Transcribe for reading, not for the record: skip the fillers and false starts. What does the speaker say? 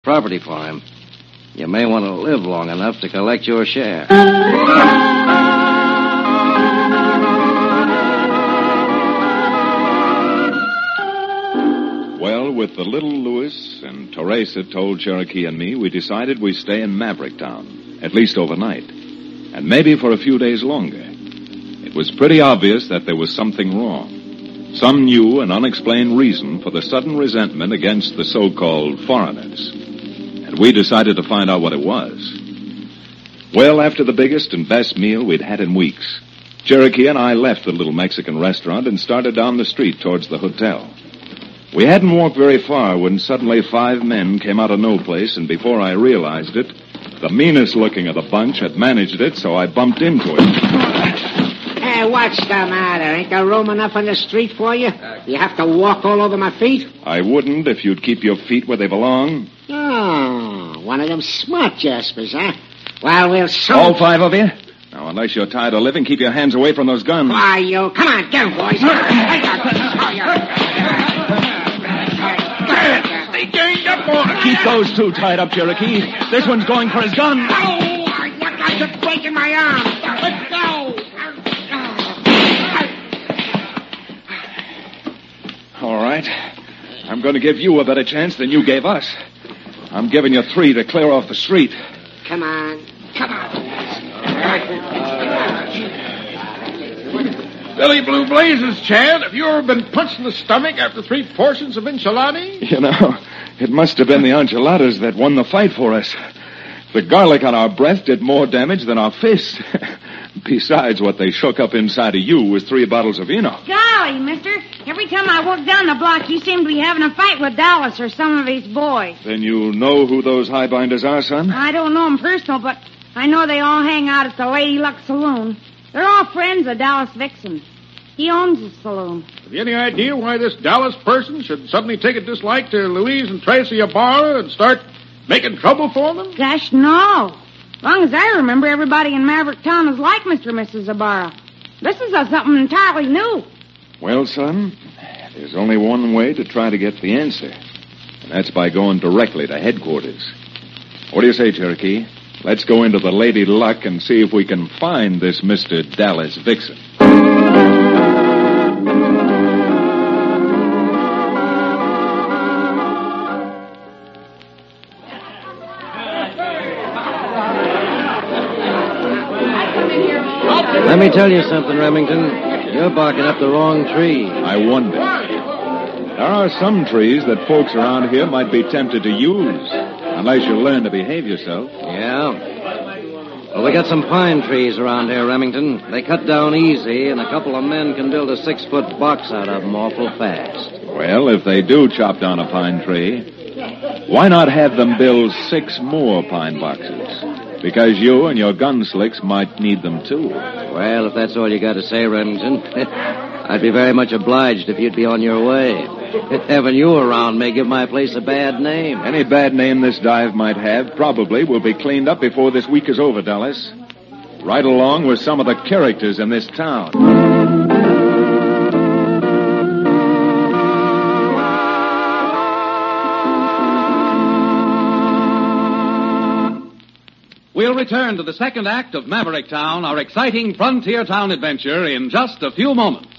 property for him. You may want to live long enough to collect your share. Well, with the little Louis and Teresa told Cherokee and me, we decided we'd stay in Maverick Town, at least overnight, and maybe for a few days longer. It was pretty obvious that there was something wrong. Some new and unexplained reason for the sudden resentment against the so-called foreigners. And we decided to find out what it was. Well, after the biggest and best meal we'd had in weeks, Cherokee and I left the little Mexican restaurant and started down the street towards the hotel. We hadn't walked very far when suddenly 5 men came out of no place, and before I realized it, the meanest looking of the bunch had managed it, so I bumped into him. Hey, what's the matter? Ain't there room enough on the street for you? You have to walk all over my feet? I wouldn't if you'd keep your feet where they belong. Oh, one of them smart jaspers, huh? Well, we'll soon... All 5 of you? Now, unless you're tired of living, keep your hands away from those guns. Why, you... Come on, get 'em, boys. They ganged up on us. Keep those 2 tied up, Cherokee. This one's going for his gun. Oh, I look like you're breaking my arm. Let's go. All right. I'm going to give you a better chance than you gave us. I'm giving you 3 to clear off the street. Come on. Come on. Billy Blue Blazes, Chad, have you ever been punched in the stomach after 3 portions of enchilada? You know, it must have been the enchiladas that won the fight for us. The garlic on our breath did more damage than our fists. Besides, what they shook up inside of you was 3 bottles of vino. Golly, mister. Every time I walk down the block, you seem to be having a fight with Dallas or some of his boys. Then you know who those highbinders are, son? I don't know them personal, but I know they all hang out at the Lady Luck Saloon. They're all friends of Dallas Vixen. He owns the saloon. Have you any idea why this Dallas person should suddenly take a dislike to Louise and Tracy Ibarra and start making trouble for them? Gosh, no. As long as I remember, everybody in Maverick Town is like Mr. and Mrs. Ibarra. This is something entirely new. Well, son, there's only one way to try to get the answer, and that's by going directly to headquarters. What do you say, Cherokee? Let's go into the Lady Luck and see if we can find this Mr. Dallas Vixen. Let me tell you something, Remington. You're barking up the wrong tree. I wonder. There are some trees that folks around here might be tempted to use, unless you learn to behave yourself. Yeah? Well, we got some pine trees around here, Remington. They cut down easy, and a couple of men can build a 6-foot box out of them awful fast. Well, if they do chop down a pine tree, why not have them build 6 more pine boxes? Because you and your gunslicks might need them, too. Well, if that's all you got to say, Remington, I'd be very much obliged if you'd be on your way. Having you around may give my place a bad name. Any bad name this dive might have probably will be cleaned up before this week is over, Dallas. Right along with some of the characters in this town. We'll return to the second act of Maverick Town, our exciting frontier town adventure, in just a few moments.